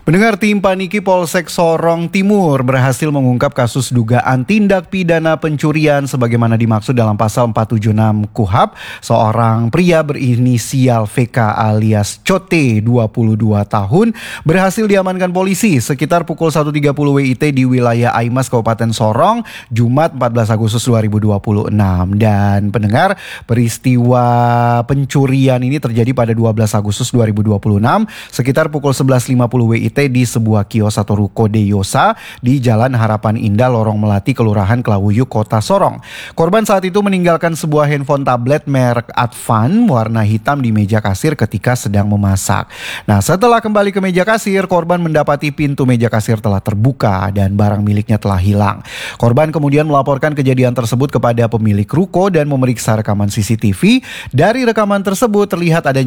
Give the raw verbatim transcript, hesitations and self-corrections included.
Pendengar, tim Paniki Polsek Sorong Timur berhasil mengungkap kasus dugaan tindak pidana pencurian sebagaimana dimaksud dalam pasal empat tujuh enam KUHP. Seorang pria berinisial V K alias Cote, dua puluh dua tahun, berhasil diamankan polisi sekitar pukul satu tiga puluh W I T di wilayah Aimas, Kabupaten Sorong, Jumat empat belas Agustus dua ribu dua puluh enam. Dan pendengar, peristiwa pencurian ini terjadi pada dua belas Agustus dua ribu dua puluh enam sekitar pukul sebelas lima puluh W I T di sebuah kios atau ruko Deyosa di Jalan Harapan Indah, Lorong Melati, Kelurahan Kelawuyuk, Kota Sorong. Korban saat itu meninggalkan sebuah handphone tablet merek Advan warna hitam di meja kasir ketika sedang memasak. Nah, setelah kembali ke meja kasir, korban mendapati pintu meja kasir telah terbuka dan barang miliknya telah hilang. Korban kemudian melaporkan kejadian tersebut kepada pemilik ruko dan memeriksa rekaman C C T V. Dari rekaman tersebut terlihat adanya